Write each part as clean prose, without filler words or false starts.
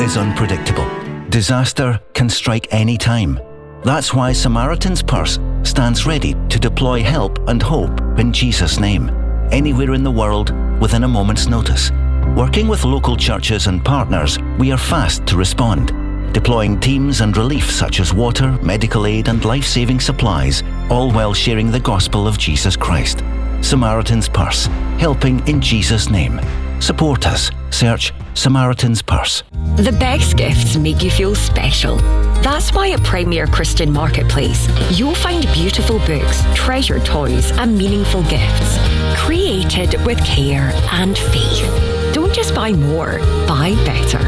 is unpredictable. Disaster can strike any time. That's why Samaritan's Purse stands ready to deploy help and hope in Jesus' name, anywhere in the world within a moment's notice. Working with local churches and partners, we are fast to respond, deploying teams and relief such as water, medical aid and life-saving supplies, all while sharing the gospel of Jesus Christ. Samaritan's Purse, helping in Jesus' name. Support us. Search Samaritan's Purse. The best gifts make you feel special. That's why at Premier Christian Marketplace, you'll find beautiful books, treasured toys and meaningful gifts, created with care and faith. Don't just buy more, buy better.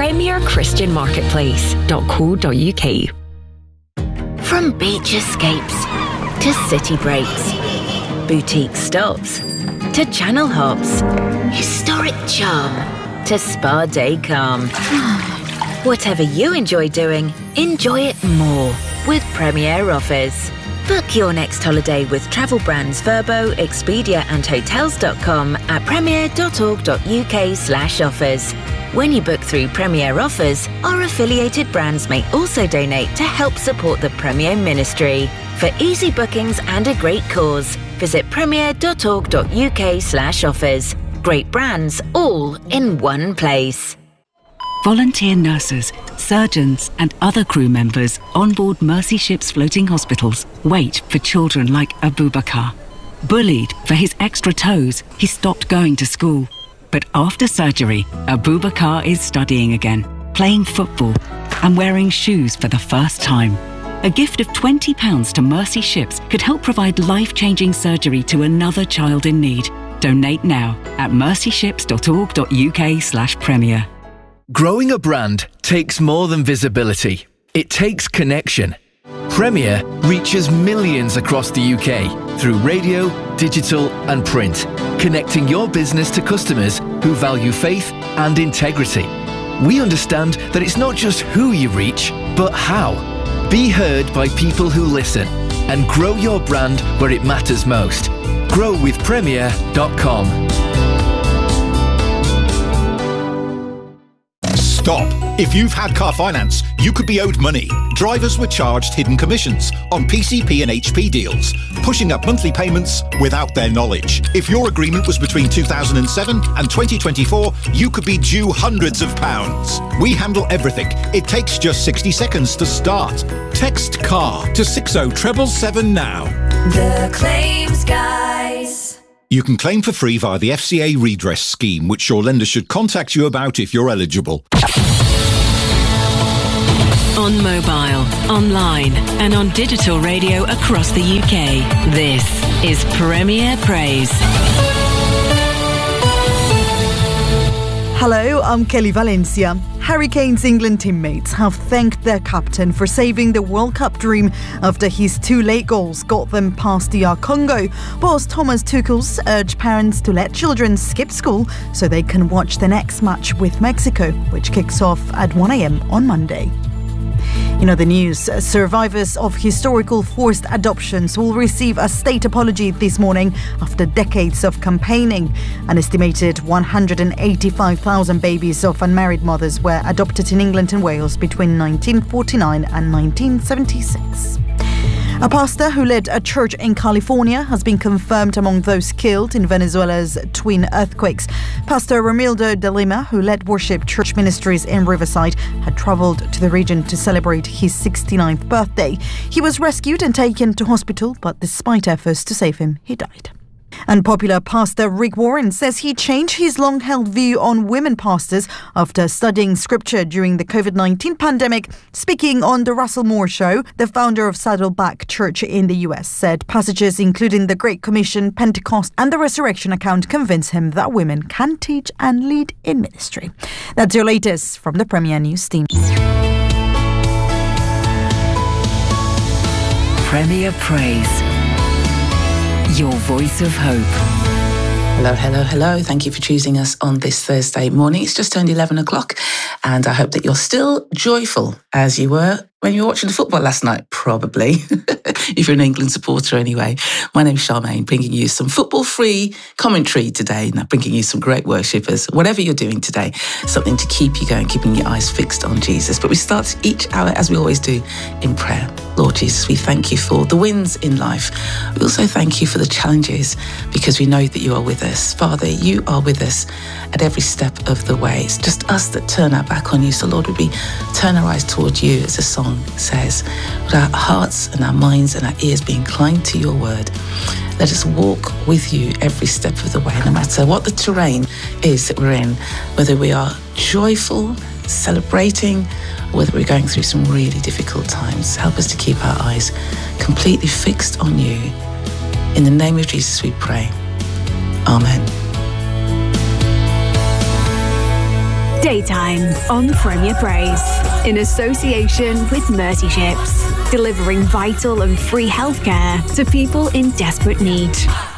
PremierChristianMarketplace.co.uk. From beach escapes to city breaks, boutique stops to channel hops, historic charm to spa day calm. Whatever you enjoy doing, enjoy it more with Premier Offers. Book your next holiday with travel brands Vrbo, Expedia and Hotels.com at premier.org.uk/offers. When you book through Premier Offers, our affiliated brands may also donate to help support the Premier Ministry. For easy bookings and a great cause, visit premier.org.uk/offers. Great brands all in one place. Volunteer nurses, surgeons and other crew members on board Mercy Ships floating hospitals wait for children like Abubakar. Bullied for his extra toes, he stopped going to school. But after surgery, Abubakar is studying again, playing football and wearing shoes for the first time. A gift of £20 to Mercy Ships could help provide life-changing surgery to another child in need. Donate now at mercyships.org.uk/premier. Growing a brand takes more than visibility. It takes connection. Premier reaches millions across the UK through radio, digital and print, connecting your business to customers who value faith and integrity. We understand that it's not just who you reach, but how. Be heard by people who listen and grow your brand where it matters most. Growwithpremier.com. Stop. If you've had car finance, you could be owed money. Drivers were charged hidden commissions on PCP and HP deals, pushing up monthly payments without their knowledge. If your agreement was between 2007 and 2024, you could be due hundreds of pounds. We handle everything. It takes just 60 seconds to start. Text CAR to 60777 now. The Claims Guys. You can claim for free via the FCA redress scheme, which your lender should contact you about if you're eligible. On mobile, online and on digital radio across the UK. This is Premier Praise. Hello, I'm Kelly Valencia. Hurricanes England teammates have thanked their captain for saving the World Cup dream after his 2 late goals got them past DR Congo. Boss Thomas Tuchel urged parents to let children skip school so they can watch the next match with Mexico, which kicks off at 1 a.m. on Monday. In other news, survivors of historical forced adoptions will receive a state apology this morning after decades of campaigning. An estimated 185,000 babies of unmarried mothers were adopted in England and Wales between 1949 and 1976. A pastor who led a church in California has been confirmed among those killed in Venezuela's twin earthquakes. Pastor Romildo de Lima, who led worship church ministries in Riverside, had travelled to the region to celebrate his 69th birthday. He was rescued and taken to hospital, but despite efforts to save him, he died. And popular pastor Rick Warren says he changed his long-held view on women pastors after studying scripture during the COVID-19 pandemic. Speaking on The Russell Moore Show, the founder of Saddleback Church in the US said passages including the Great Commission, Pentecost and the Resurrection account convince him that women can teach and lead in ministry. That's your latest from the Premier News team. Premier Praise. Your voice of hope. Hello, hello, hello. Thank you for choosing us on this Thursday morning. It's just turned 11 o'clock and I hope that you're still joyful as you were when you were watching the football last night, probably. if you're an England supporter anyway. My name's Charmaine, bringing you some football-free commentary today, and bringing you some great worshippers. Whatever you're doing today, something to keep you going, keeping your eyes fixed on Jesus. But we start each hour, as we always do, in prayer. Lord Jesus, we thank you for the wins in life. We also thank you for the challenges, because we know that you are with us. Father, you are with us at every step of the way. It's just us that turn our back on you. So Lord, would we turn our eyes towards you, as the song says, with our hearts and our minds and our ears be inclined to your word. Let us walk with you every step of the way, no matter what the terrain is that we're in, whether we are joyful, celebrating, or whether we're going through some really difficult times. Help us to keep our eyes completely fixed on you. In the name of Jesus we pray. Amen. Daytime on Premier Praise, in association with Mercy Ships, delivering vital and free healthcare to people in desperate need.